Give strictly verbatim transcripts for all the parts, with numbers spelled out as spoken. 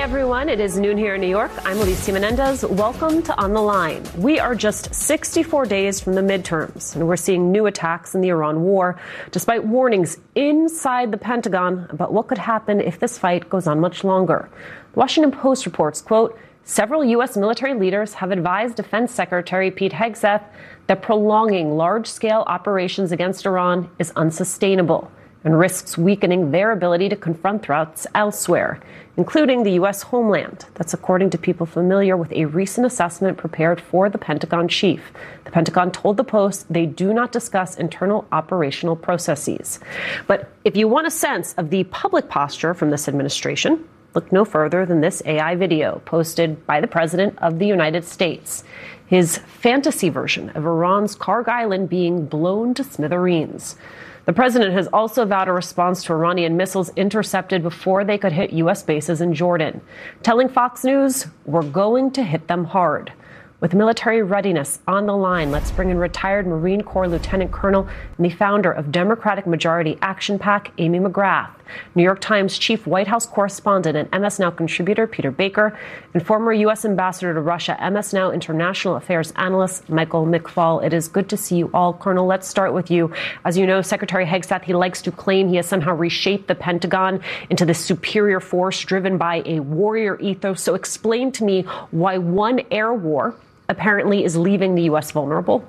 everyone. It is noon here in New York. I'm Alicia Menendez. Welcome to On the Line. We are just sixty-four days from the midterms, and we're seeing new attacks in the Iran war, despite warnings inside the Pentagon about what could happen if this fight goes on much longer. The Washington Post reports, quote, several U S military leaders have advised Defense Secretary Pete Hegseth that prolonging large-scale operations against Iran is unsustainable and risks weakening their ability to confront threats elsewhere, including the U S homeland. That's according to people familiar with a recent assessment prepared for the Pentagon chief. The Pentagon told the Post they do not discuss internal operational processes. But if you want a sense of the public posture from this administration, look no further than this A I video posted by the President of the United States. His fantasy version of Iran's Karg Island being blown to smithereens. The president has also vowed a response to Iranian missiles intercepted before they could hit U S bases in Jordan, telling Fox News, we're going to hit them hard. With military readiness on the line, let's bring in retired Marine Corps Lieutenant Colonel and the founder of Democratic Majority Action PAC, Amy McGrath, New York Times chief White House correspondent and M S Now contributor Peter Baker, and former U S ambassador to Russia, M S Now international affairs analyst Michael McFaul. It is good to see you all. Colonel, let's start with you. As you know, Secretary Hegseth, he likes to claim he has somehow reshaped the Pentagon into this superior force driven by a warrior ethos. So explain to me why one air war apparently is leaving the U S vulnerable.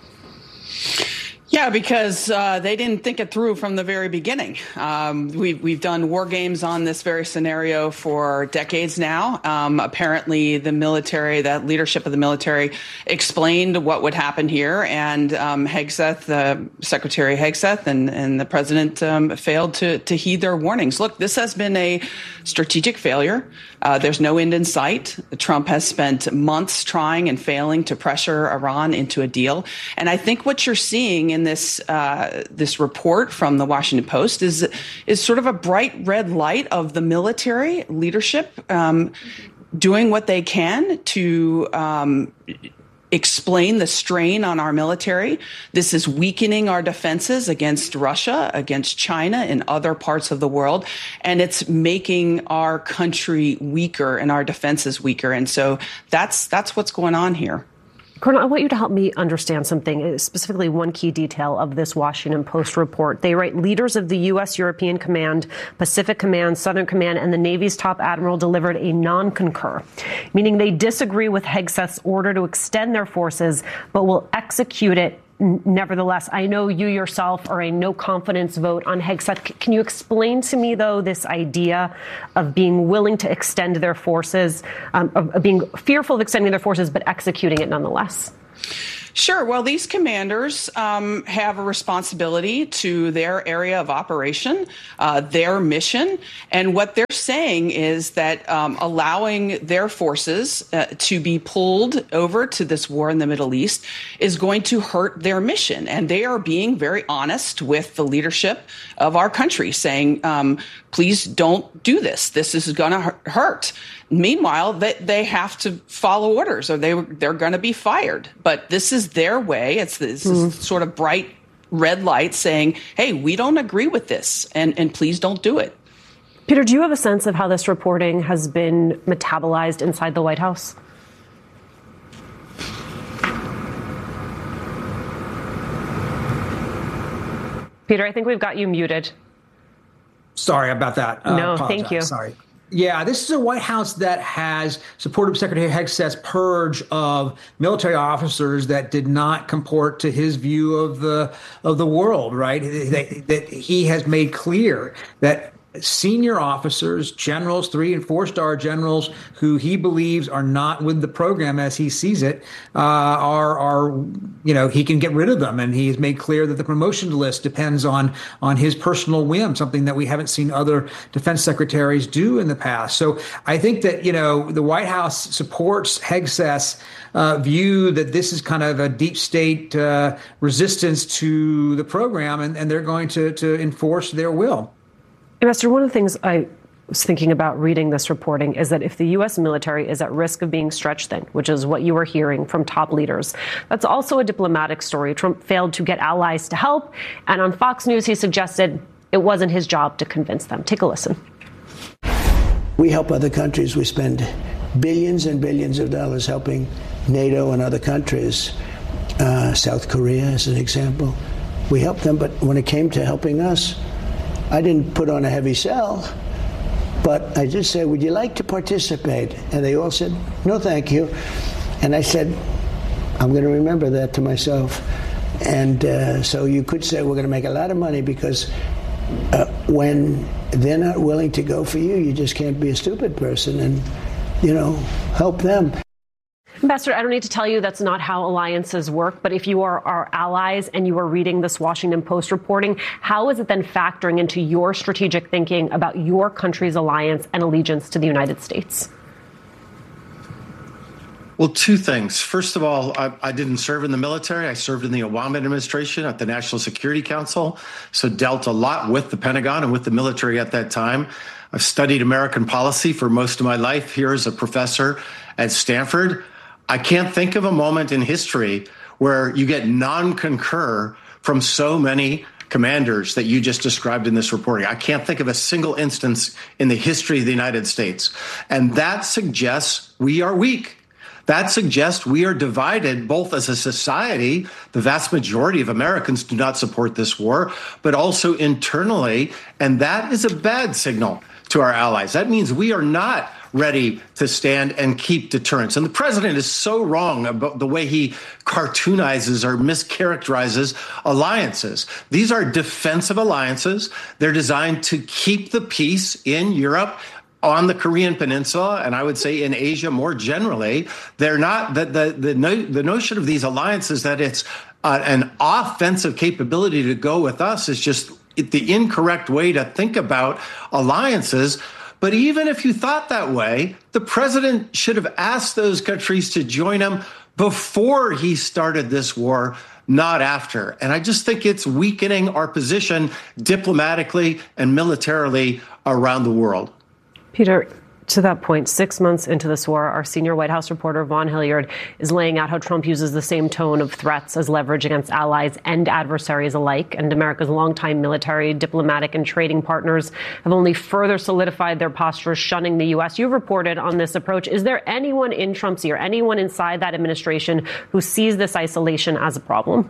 Yeah, because uh, they didn't think it through from the very beginning. Um, we've, we've done war games on this very scenario for decades now. Um, apparently, the military, the leadership of the military explained what would happen here. And um, Hegseth, uh, Secretary Hegseth and, and the president um, failed to, to heed their warnings. Look, this has been a strategic failure. Uh, there's no end in sight. Trump has spent months trying and failing to pressure Iran into a deal. And I think what you're seeing in this uh, this report from the Washington Post is is sort of a bright red light of the military leadership um, doing what they can to um, explain the strain on our military. This is weakening our defenses against Russia, against China, and other parts of the world. And it's making our country weaker and our defenses weaker. And so that's that's what's going on here. Colonel, I want you to help me understand something, specifically one key detail of this Washington Post report. They write leaders of the U S. European Command, Pacific Command, Southern Command, and the Navy's top admiral delivered a non-concur, meaning they disagree with Hegseth's order to extend their forces, but will execute it nevertheless. I know you yourself are a no confidence vote on Hegseth. Can you explain to me, though, this idea of being willing to extend their forces, um, of being fearful of extending their forces, but executing it nonetheless? Sure. Well, these commanders um, have a responsibility to their area of operation, uh, their mission. And what they're saying is that um, allowing their forces uh, to be pulled over to this war in the Middle East is going to hurt their mission. And they are being very honest with the leadership of our country, saying, um, please don't do this. This is going to hurt. Meanwhile, they, they have to follow orders or they, they're going to be fired. But this is their way. It's this mm. sort of bright red light saying, hey, we don't agree with this, and, and please don't do it. Peter, do you have a sense of how this reporting has been metabolized inside the White House? Peter, I think we've got you muted. Sorry about that. Uh, no, thank you. Sorry. Yeah, this is a White House that has supported Secretary Hegseth's purge of military officers that did not comport to his view of the of the world, right? That, that he has made clear that senior officers, generals, three and four star generals who he believes are not with the program as he sees it, uh, are, are, you know, he can get rid of them. And he has made clear that the promotion list depends on, on his personal whim, something that we haven't seen other defense secretaries do in the past. So I think that, you know, the White House supports Hegseth's uh, view that this is kind of a deep state uh, resistance to the program, and, and they're going to, to enforce their will. Ambassador, one of the things I was thinking about reading this reporting is that if the U S military is at risk of being stretched thin, which is what you are hearing from top leaders, that's also a diplomatic story. Trump failed to get allies to help. And on Fox News, he suggested it wasn't his job to convince them. Take a listen. We help other countries. We spend billions and billions of dollars helping NATO and other countries. Uh, South Korea is an example. We helped them, but when it came to helping us, I didn't put on a heavy sell, but I just said, would you like to participate? And they all said, no, thank you. And I said, I'm going to remember that to myself. And uh, so you could say we're going to make a lot of money because uh, when they're not willing to go for you, you just can't be a stupid person and, you know, help them. Ambassador, I don't need to tell you that's not how alliances work, but if you are our allies and you are reading this Washington Post reporting, how is it then factoring into your strategic thinking about your country's alliance and allegiance to the United States? Well, two things. First of all, I, I didn't serve in the military. I served in the Obama administration at the National Security Council, so dealt a lot with the Pentagon and with the military at that time. I've studied American policy for most of my life here as a professor at Stanford. I can't think of a moment in history where you get non-concur from so many commanders that you just described in this reporting. I can't think of a single instance in the history of the United States. And that suggests we are weak. That suggests we are divided both as a society. The vast majority of Americans do not support this war, but also internally. And that is a bad signal to our allies. That means we are not ready to stand and keep deterrence. And the president is so wrong about the way he cartoonizes or mischaracterizes alliances. These are defensive alliances. They're designed to keep the peace in Europe, on the Korean Peninsula, and I would say in Asia more generally. They're not, the, the, the, no, the notion of these alliances that it's uh, an offensive capability to go with us is just the incorrect way to think about alliances. But even if you thought that way, the president should have asked those countries to join him before he started this war, not after. And I just think it's weakening our position diplomatically and militarily around the world. Peter, to that point, six months into this war, our senior White House reporter, Vaughn Hilliard, is laying out how Trump uses the same tone of threats as leverage against allies and adversaries alike. And America's longtime military, diplomatic, and trading partners have only further solidified their postures, shunning the U S. You've reported on this approach. Is there anyone in Trump's ear, anyone inside that administration who sees this isolation as a problem?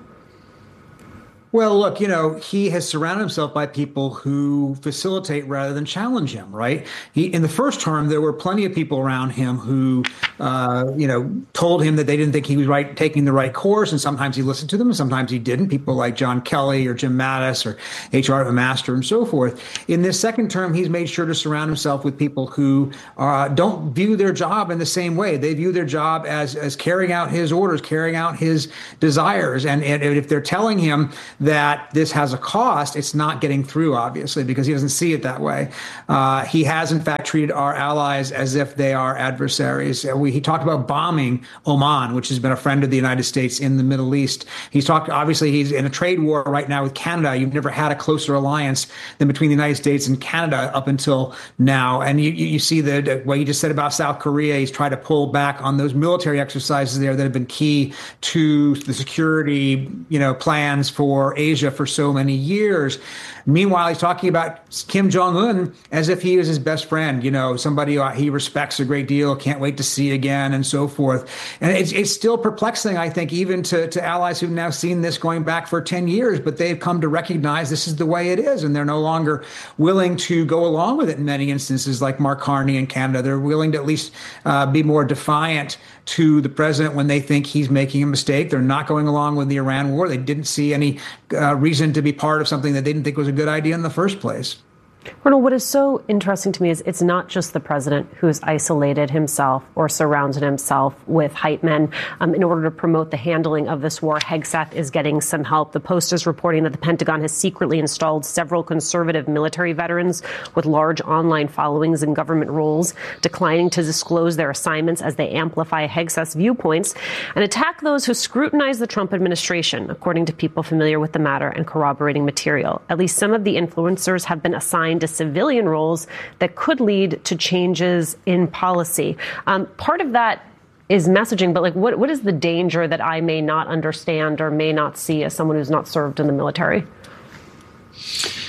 Well, look, you know, he has surrounded himself by people who facilitate rather than challenge him, right? He, in the first term, there were plenty of people around him who, uh, you know, told him that they didn't think he was right, taking the right course. And sometimes he listened to them and sometimes he didn't. People like John Kelly or Jim Mattis or H R Master and so forth. In this second term, he's made sure to surround himself with people who uh, don't view their job in the same way. They view their job as, as carrying out his orders, carrying out his desires. And, and if they're telling him that this has a cost, it's not getting through, obviously, because he doesn't see it that way. Uh, he has, in fact, treated our allies as if they are adversaries. We, he talked about bombing Oman, which has been a friend of the United States in the Middle East. He's talked, obviously, he's in a trade war right now with Canada. You've never had a closer alliance than between the United States and Canada up until now. And you, you see the, what you just said about South Korea. He's tried to pull back on those military exercises there that have been key to the security, you know, plans for Asia for so many years. Meanwhile, he's talking about Kim Jong-un as if he is his best friend, you know, somebody he respects a great deal, can't wait to see again, and so forth. And it's, it's still perplexing, I think, even to, to allies who've now seen this going back for ten years, but they've come to recognize this is the way it is, and they're no longer willing to go along with it in many instances, like Mark Carney in Canada. They're willing to at least uh, be more defiant to the president when they think he's making a mistake. They're not going along with the Iran war. They didn't see any uh, reason to be part of something that they didn't think was a good idea in the first place. Ronald, what is so interesting to me is it's not just the president who's isolated himself or surrounded himself with hype men um, in order to promote the handling of this war. Hegseth is getting some help. The Post is reporting that the Pentagon has secretly installed several conservative military veterans with large online followings in government roles, declining to disclose their assignments as they amplify Hegseth's viewpoints and attack those who scrutinize the Trump administration, according to people familiar with the matter and corroborating material. At least some of the influencers have been assigned to civilian roles that could lead to changes in policy. Um, part of that is messaging, but like, what what is the danger that I may not understand or may not see as someone who's not served in the military?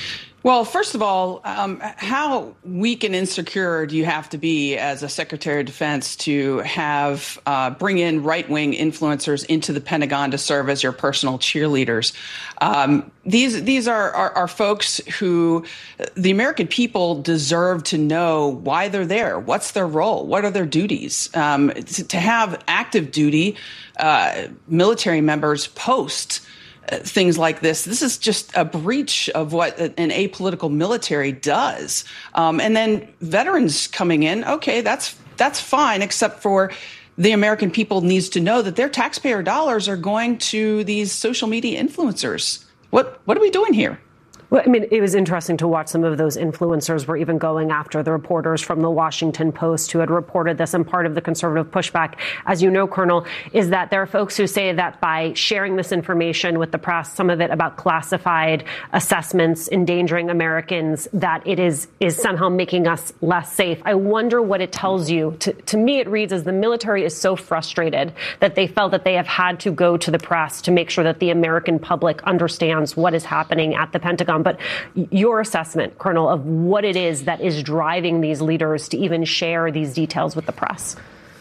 Well, first of all, um, how weak and insecure do you have to be as a Secretary of Defense to have uh, bring in right-wing influencers into the Pentagon to serve as your personal cheerleaders? Um, these these are, are, are folks who the American people deserve to know why they're there. What's their role? What are their duties? Um, to, to have active duty uh, military members post things like this. This is just a breach of what an apolitical military does. Um, and then veterans coming in, okay, that's that's fine, except for the American people needs to know that their taxpayer dollars are going to these social media influencers. What what are we doing here? Well, I mean, it was interesting to watch some of those influencers were even going after the reporters from the Washington Post who had reported this. And part of the conservative pushback, as you know, Colonel, is that there are folks who say that by sharing this information with the press, some of it about classified assessments endangering Americans, that it is is somehow making us less safe. I wonder what it tells you. To, to me, it reads as the military is so frustrated that they felt that they have had to go to the press to make sure that the American public understands what is happening at the Pentagon. But your assessment, Colonel, of what it is that is driving these leaders to even share these details with the press?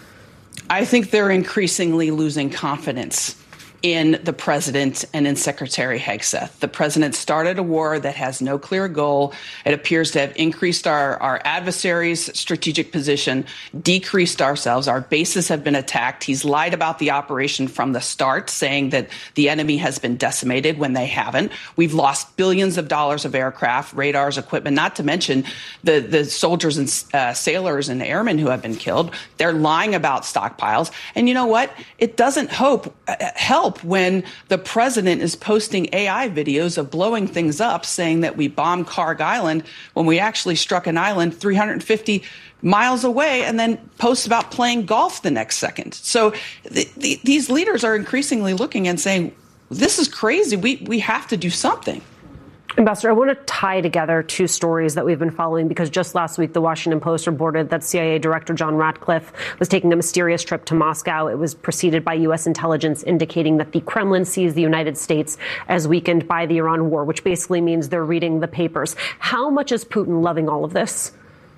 I think they're increasingly losing confidence in the president and in Secretary Hegseth. The president started a war that has no clear goal. It appears to have increased our, our adversaries' strategic position, decreased ourselves. Our bases have been attacked. He's lied about the operation from the start, saying that the enemy has been decimated when they haven't. We've lost billions of dollars of aircraft, radars, equipment, not to mention the, the soldiers and uh, sailors and airmen who have been killed. They're lying about stockpiles. And you know what? It doesn't hope, uh, help when the president is posting A I videos of blowing things up, saying that we bombed Karg Island when we actually struck an island three hundred fifty miles away, and then posts about playing golf the next second. So the, the, these leaders are increasingly looking and saying, this is crazy. We, we have to do something. Ambassador, I want to tie together two stories that we've been following, because just last week, the Washington Post reported that C I A Director John Ratcliffe was taking a mysterious trip to Moscow. It was preceded by U S intelligence indicating that the Kremlin sees the United States as weakened by the Iran war, which basically means they're reading the papers. How much is Putin loving all of this?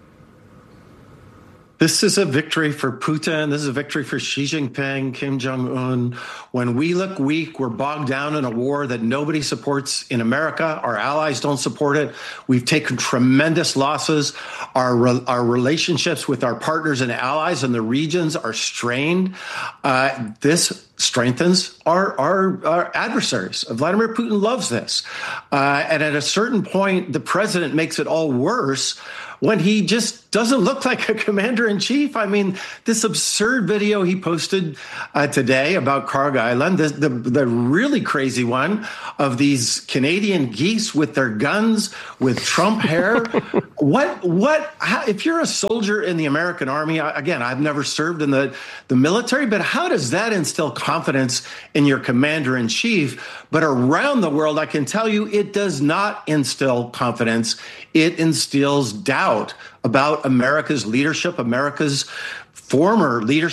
This is a victory for Putin. This is a victory for Xi Jinping, Kim Jong-un. When we look weak, we're bogged down in a war that nobody supports in America. Our allies don't support it. We've taken tremendous losses. Our, re- our relationships with our partners and allies in the regions are strained. Uh, this strengthens our, our, our adversaries. Vladimir Putin loves this. Uh, and at a certain point, the president makes it all worse when he just doesn't look like a commander-in-chief. I mean, this absurd video he posted uh, today about Karg Island, the, the, the really crazy one of these Canadian geese with their guns, with Trump hair. what, what, how, if you're a soldier in the American Army, again, I've never served in the, the military, but how does that instill confidence in your commander-in-chief? But around the world, I can tell you, it does not instill confidence. It instills doubt about America's leadership, America's former leadership.